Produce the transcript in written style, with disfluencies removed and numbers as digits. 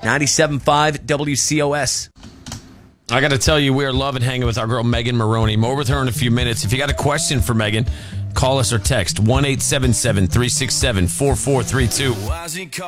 97.5 WCOS. I got to tell you, we are loving hanging with our girl, Megan Maroney. More with her in a few minutes. If you got a question for Megan, call us or text 1-877-367-4432.